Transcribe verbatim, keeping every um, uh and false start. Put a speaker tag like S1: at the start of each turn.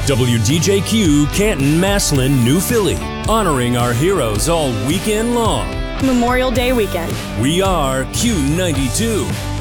S1: W D J Q, Canton, Massillon, New Philly. Honoring our heroes all weekend long.
S2: Memorial Day weekend.
S1: We are Q ninety-two.